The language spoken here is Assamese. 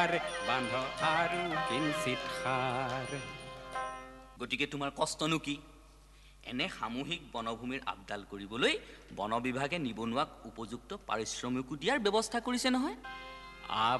বান্ধ আৰু কিঞ্চিত সাৰ। গতিকে তোমাৰ কষ্টনো কি? এনে সামূহিক বনভূমিৰ আপডাল কৰিবলৈ বন বিভাগে নিবনুৱাক উপযুক্ত পাৰিশ্ৰমিকো দিয়াৰ ব্যৱস্থা কৰিছে নহয়।